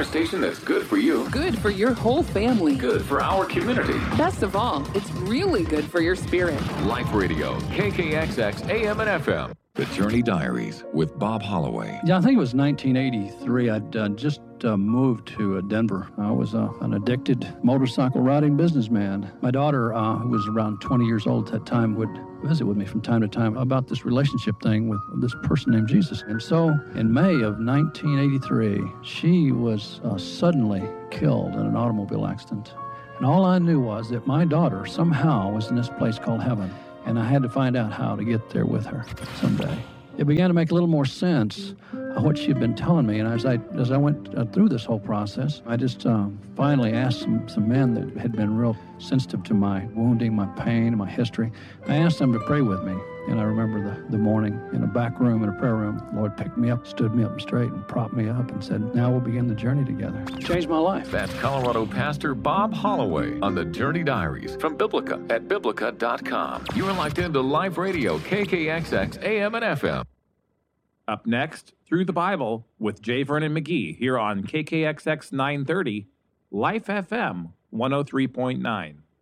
on-air station that's good for you. Good for your whole family. Good for our community. Best of all, it's really good for your spirit. Life Radio, KKXX, AM and FM. The Journey Diaries with Bob Holloway. Yeah, I think it was 1983. I'd just moved to Denver. I was an addicted motorcycle riding businessman. My daughter, who was around 20 years old at that time, would visit with me from time to time about this relationship thing with this person named Jesus. And so in May of 1983, she was suddenly killed in an automobile accident. And all I knew was that my daughter somehow was in this place called heaven. And I had to find out how to get there with her someday. It began to make a little more sense of what she'd been telling me. And as I went through this whole process, I just finally asked some men that had been real sensitive to my wounding, my pain, my history. I asked them to pray with me. And I remember the morning in a back room, in a prayer room, the Lord picked me up, stood me up straight, and propped me up and said, now we'll begin the journey together. It changed my life. That's Colorado pastor Bob Holloway on the Journey Diaries from Biblica at Biblica.com. You are locked into Live Radio, KKXX, AM and FM. Up next, Through the Bible with J. Vernon McGee here on KKXX 930, Life FM 103.9.